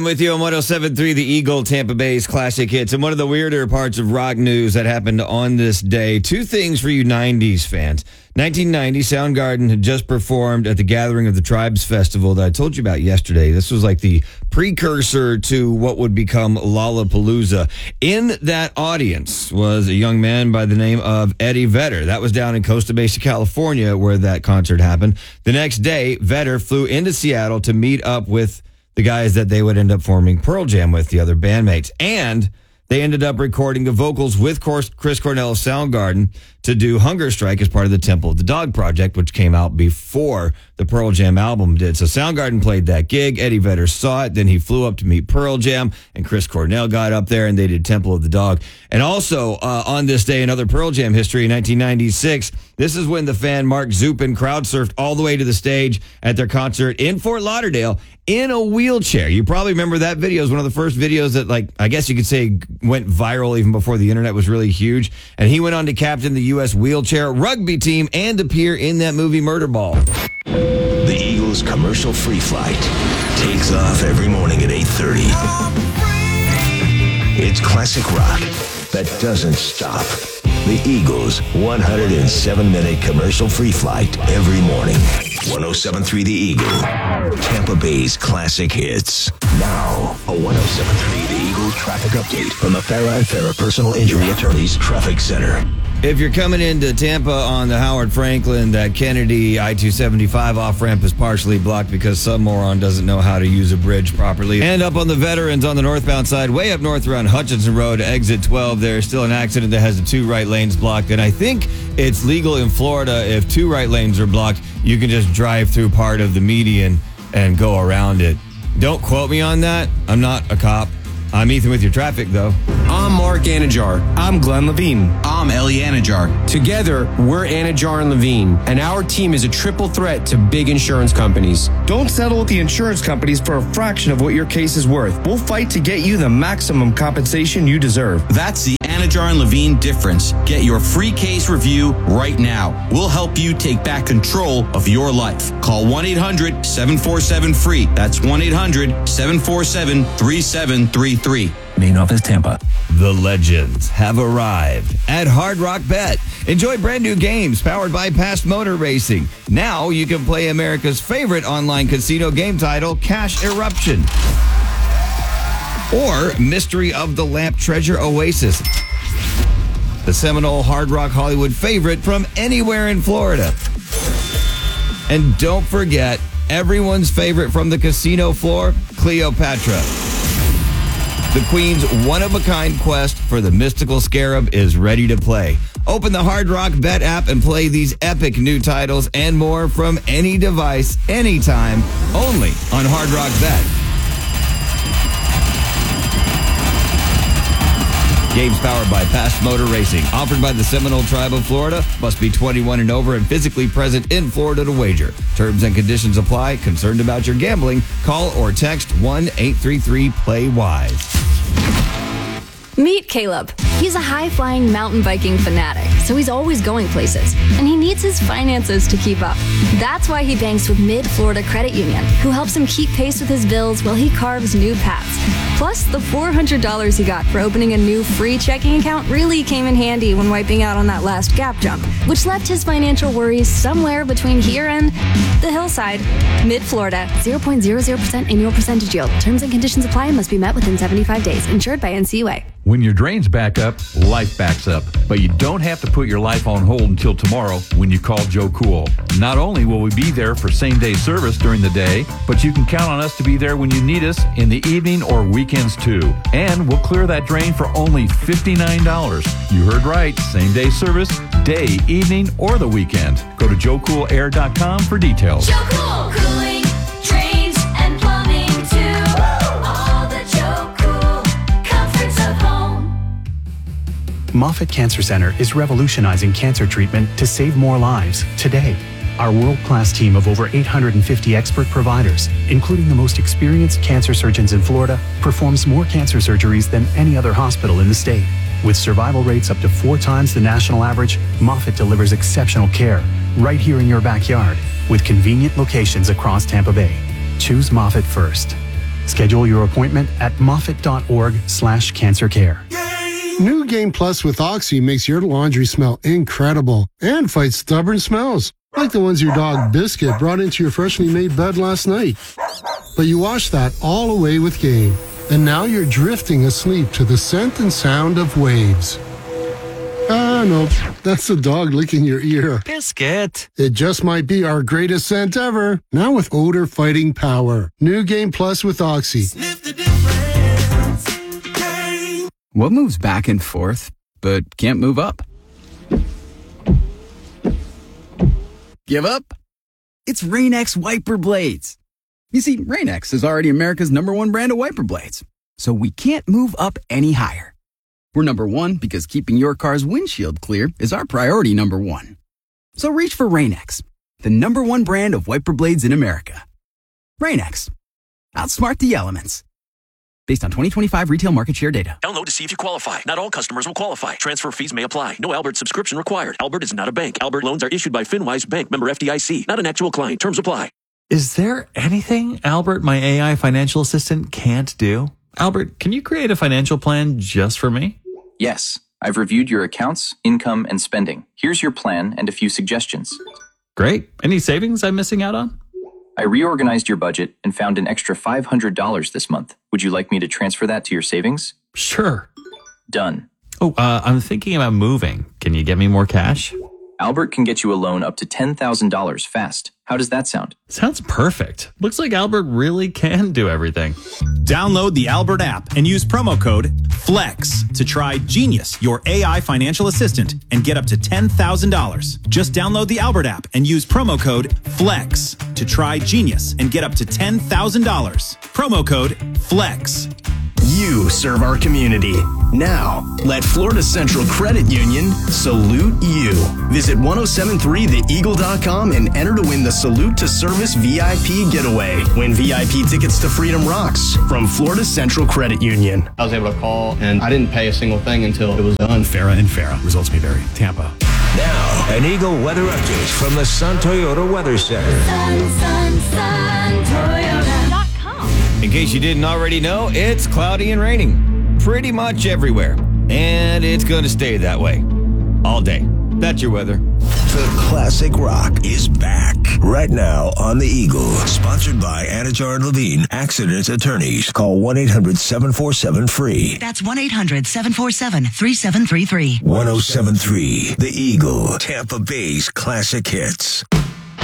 With you on 107.3 The Eagle, Tampa Bay's classic hits. And one of the weirder parts of rock news that happened on this day. Two things for you 90s fans. 1990, Soundgarden had just performed at the Gathering of the Tribes Festival that I told you about yesterday. This was like the precursor to what would become Lollapalooza. In that audience was a young man by the name of Eddie Vedder. That was down in Costa Mesa, California, where that concert happened. The next day, Vedder flew into Seattle to meet up with the guys that they would end up forming Pearl Jam with, the other bandmates. And they ended up recording the vocals with Chris Cornell of Soundgarden to do Hunger Strike as part of the Temple of the Dog project, which came out before the Pearl Jam album did. So Soundgarden played that gig. Eddie Vedder saw it. Then he flew up to meet Pearl Jam, and Chris Cornell got up there, and they did Temple of the Dog. And also, on this day, another Pearl Jam history, in 1996, this is when the fan Mark Zupin crowd surfed all the way to the stage at their concert in Fort Lauderdale in a wheelchair. You probably remember that video. It was one of the first videos that, like, I guess you could say went viral even before the internet was really huge. And he went on to captain the U.S. wheelchair rugby team and appear in that movie Murderball. The Eagles commercial-free flight takes off every morning at 8:30. It's classic rock that doesn't stop. The Eagles' 107-minute commercial-free flight every morning. 107.3 The Eagle, Tampa Bay's classic hits. Now, a 107.3 The Eagle traffic update from the Farah and Farah Personal Injury Attorneys Traffic Center. If you're coming into Tampa on the Howard Franklin, that Kennedy I-275 off-ramp is partially blocked because some moron doesn't know how to use a bridge properly. And up on the Veterans on the northbound side, way up north around Hutchinson Road, exit 12, there's still an accident that has the two right lanes blocked. And I think it's legal in Florida if two right lanes are blocked, you can just drive through part of the median and go around it. Don't quote me on that. I'm not a cop. I'm Ethan with your traffic, though. I'm Mark Anajar. I'm Glenn Levine. I'm Ellie Anajar. Together, we're Anajar and Levine, and our team is a triple threat to big insurance companies. Don't settle with the insurance companies for a fraction of what your case is worth. We'll fight to get you the maximum compensation you deserve. That's the Anajar and Levine difference. Get your free case review right now. We'll help you take back control of your life. Call 1-800-747-FREE. That's 1-800-747-3733. Main office, Tampa. The legends have arrived at Hard Rock Bet. Enjoy brand new games powered by Past Motor Racing. Now you can play America's favorite online casino game title, Cash Eruption. Or Mystery of the Lamp Treasure Oasis, the seminal Hard Rock Hollywood favorite from anywhere in Florida. And don't forget, everyone's favorite from the casino floor, Cleopatra. The Queen's one-of-a-kind quest for the mystical scarab is ready to play. Open the Hard Rock Bet app and play these epic new titles and more from any device, anytime, only on Hard Rock Bet. Games powered by Past Motor Racing. Offered by the Seminole Tribe of Florida. Must be 21 and over and physically present in Florida to wager. Terms and conditions apply. Concerned about your gambling? Call or text 1-833-PLAY-WISE. Meet Caleb. He's a high-flying mountain biking fanatic, so he's always going places, and he needs his finances to keep up. That's why he banks with Mid-Florida Credit Union, who helps him keep pace with his bills while he carves new paths. Plus, the $400 he got for opening a new free checking account really came in handy when wiping out on that last gap jump, which left his financial worries somewhere between here and the hillside. Mid-Florida, 0.00% annual percentage yield. Terms and conditions apply and must be met within 75 days. Insured by NCUA. When your drains back up, life backs up. But you don't have to put your life on hold until tomorrow when you call Joe Cool. Not only will we be there for same-day service during the day, but you can count on us to be there when you need us in the evening or weekends too. And we'll clear that drain for only $59. You heard right. Same-day service, day, evening, or the weekend. Go to JoeCoolAir.com for details. Joe Cool, cooling, drains, and plumbing too. All the Joe Cool comforts of home. Moffitt Cancer Center is revolutionizing cancer treatment to save more lives today. Our world-class team of over 850 expert providers, including the most experienced cancer surgeons in Florida, performs more cancer surgeries than any other hospital in the state. With survival rates up to 4 times the national average, Moffitt delivers exceptional care right here in your backyard with convenient locations across Tampa Bay. Choose Moffitt first. Schedule your appointment at moffitt.org/cancercare. New Game Plus with Oxy makes your laundry smell incredible and fights stubborn smells, like the ones your dog Biscuit brought into your freshly made bed last night. But you wash that all away with Game, and now you're drifting asleep to the scent and sound of waves. Ah, no, that's the dog licking your ear. Biscuit. It just might be our greatest scent ever, now with odor fighting power. New Game Plus with Oxy. What moves back and forth, but can't move up? Give up? It's Rain-X wiper blades. You see, Rain-X is already America's #1 brand of wiper blades, so we can't move up any higher. We're #1 because keeping your car's windshield clear is our priority #1. So reach for Rain-X, the #1 brand of wiper blades in America. Rain-X. Outsmart the elements. Based on 2025 retail market share data. Download to see if you qualify. Not all customers will qualify. Transfer fees may apply. No Albert subscription required. Albert is not a bank. Albert loans are issued by FinWise Bank, member FDIC. Not an actual client. Terms apply. Is there anything Albert, my AI financial assistant, can't do? Albert, can you create a financial plan just for me? Yes. I've reviewed your accounts, income, and spending. Here's your plan and a few suggestions. Great. Any savings I'm missing out on? I reorganized your budget and found an extra $500 this month. Would you like me to transfer that to your savings? Sure. Done. Oh, I'm thinking about moving. Can you get me more cash? Albert can get you a loan up to $10,000 fast. How does that sound? Sounds perfect. Looks like Albert really can do everything. Download the Albert app and use promo code FLEX to try Genius, your AI financial assistant, and get up to $10,000. Just download the Albert app and use promo code FLEX to try Genius and get up to $10,000. Promo code FLEX. You serve our community. Now, let Florida Central Credit Union salute you. Visit 1073theeagle.com and enter to win the Salute to Service VIP Getaway. Win VIP tickets to Freedom Rocks from Florida Central Credit Union. I was able to call, and I didn't pay a single thing until it was done. Farah and Farah. Results may vary. Tampa. Now, an Eagle weather update from the Sun Toyota Weather Center. Toyota.com. In case you didn't already know, it's cloudy and raining pretty much everywhere. And it's going to stay that way all day. That's your weather. The classic rock is back right now on the Eagle. Sponsored by Anajar and Levine Accident Attorneys. Call 1-800-747-FREE. That's 1-800-747-3733. 1073 The Eagle. Tampa Bay's classic hits.